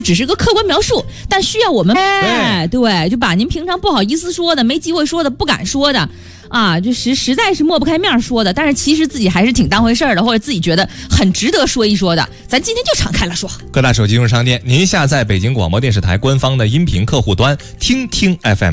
只是个客观描述，但需要我们对，就把您平常不好意思说的、没机会说的、不敢说的啊，就实在是抹不开面说的，但是其实自己还是挺当回事儿的，或者自己觉得很值得说一说的，咱今天就敞开了说。 各大手机应用商店，您下载北京广播电视台官方的音频客户端，听听 FM。